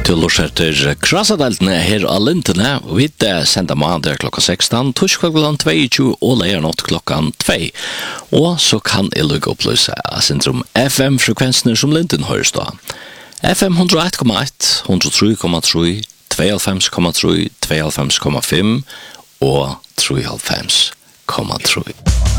Til lorsetter krassadeltene her av lintene. Vi sender mandag klokka 16, torsdag klokka 22 og leiernått klokka 2. Og så kan jeg lukke opplyse av Sintrum FM-frekvensene som linten høres da. FM 101,1, 103,3, 92,3, 92,5 og 93,3.